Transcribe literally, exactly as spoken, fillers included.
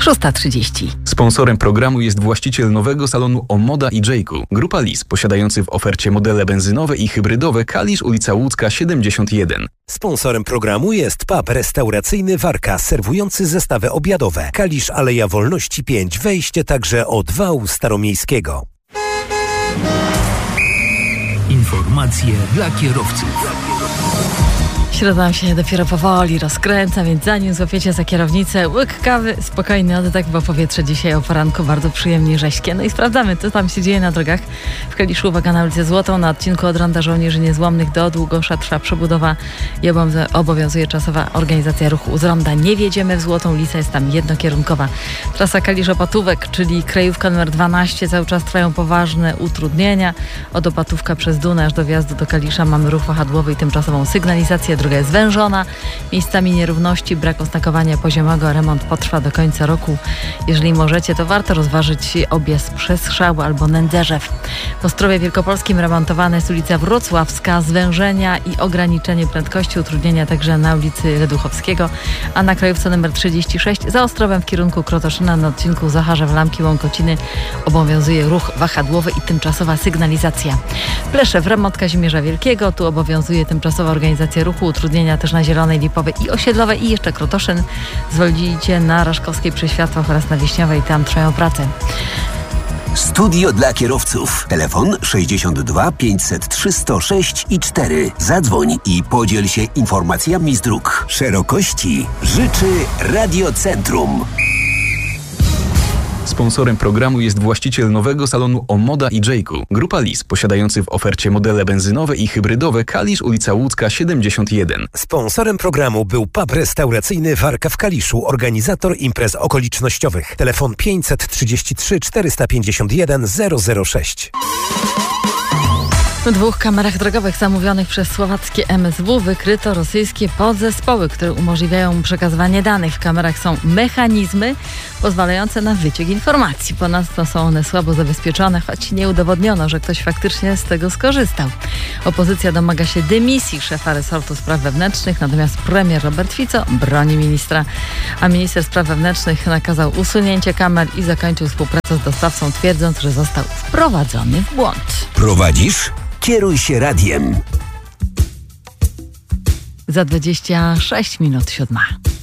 szósta trzydzieści. Sponsorem programu jest właściciel nowego salonu Omoda i Jayku. Grupa Lis, posiadający w ofercie modele benzynowe i hybrydowe. Kalisz, ulica Łódzka siedemdziesiąt jeden. Sponsorem programu jest pub restauracyjny Warka, serwujący zestawy obiadowe. Kalisz, Aleja Wolności pięć, wejście także od wału staromiejskiego. Informacje dla kierowców. Środa się dopiero powoli rozkręca, więc zanim złapiecie za kierownicę, łyk kawy, spokojny oddech, bo powietrze dzisiaj o poranku bardzo przyjemnie rześkie. No i sprawdzamy, co tam się dzieje na drogach. W Kaliszu, uwaga, na ulicy Złotą, na odcinku od Ronda Żołnierzy Niezłomnych do Długosza trwa przebudowa i obowiązuje czasowa organizacja ruchu z ronda. Nie wjedziemy w Złotą, Lisa jest tam jednokierunkowa. Trasa Kalisz-Opatówek, czyli krajówka numer dwanaście, cały czas trwają poważne utrudnienia. Od Opatówka przez Dunę aż do wjazdu do Kalisza mamy ruch wahadłowy i tymczasową sygnalizację. Droga jest zwężona, miejscami nierówności, brak oznakowania poziomego, remont potrwa do końca roku. Jeżeli możecie, to warto rozważyć objazd przez Strzały albo Nędzerzew. W Ostrowie Wielkopolskim remontowana jest ulica Wrocławska, zwężenia i ograniczenie prędkości, utrudnienia także na ulicy Leduchowskiego, a na krajówce nr trzydzieści sześć za Ostrowem w kierunku Krotoszyna na odcinku Zacharzew-Lamki Łąkociny obowiązuje ruch wahadłowy i tymczasowa sygnalizacja. Pleszew, remont Kazimierza Wielkiego, tu obowiązuje tymczasowa organizacja ruchu, utrudnienia też na Zielonej, Lipowej i Osiedlowej i jeszcze Krotoszyn. Zwolnijcie na Raszkowskiej przy Światłach oraz na Wiśniowej, tam trwają prace. Studio dla kierowców. Telefon sześćdziesiąt dwa pięćset trzy sto sześć i cztery. Zadzwoń i podziel się informacjami z dróg. Szerokości życzy Radiocentrum. Sponsorem programu jest właściciel nowego salonu Omoda i Jayku. Grupa Lis, posiadający w ofercie modele benzynowe i hybrydowe. Kalisz, ulica Łódzka siedemdziesiąt jeden. Sponsorem programu był pub restauracyjny Warka w Kaliszu, organizator imprez okolicznościowych. Telefon pięćset trzydzieści trzy czterysta pięćdziesiąt jeden zero zero sześć. W dwóch kamerach drogowych zamówionych przez słowackie M S W wykryto rosyjskie podzespoły, które umożliwiają przekazywanie danych. W kamerach są mechanizmy pozwalające na wyciek informacji. Ponadto są one słabo zabezpieczone, choć nie udowodniono, że ktoś faktycznie z tego skorzystał. Opozycja domaga się dymisji szefa resortu spraw wewnętrznych, natomiast premier Robert Fico broni ministra. A minister spraw wewnętrznych nakazał usunięcie kamer i zakończył współpracę z dostawcą, twierdząc, że został wprowadzony w błąd. Prowadzisz? Kieruj się radiem. Za dwadzieścia sześć minut siódma.